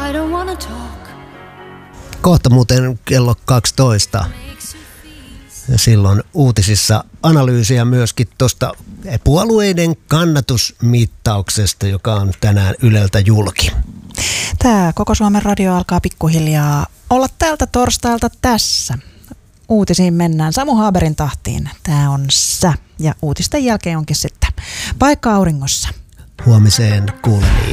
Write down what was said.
I don't wanna talk. Kohta muuten kello 12. Ja silloin uutisissa analyysiä myöskin tuosta puolueiden kannatusmittauksesta, joka on tänään Yleltä julki. Tämä Koko Suomen radio alkaa pikkuhiljaa olla tältä torstailta tässä. Uutisiin mennään Samu Haaberin tahtiin. Tämä on Sä. Ja uutisten jälkeen onkin sitten paikka auringossa. Huomiseen kuulemiin.